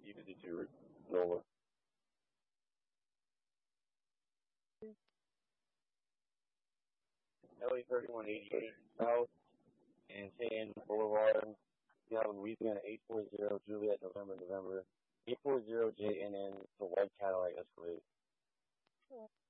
E52 Nola. LA 3188 South and Cheyenne Boulevard, Seattle, Louisiana 840 Juliet, November. 840 JNN, the white Cadillac Escalade.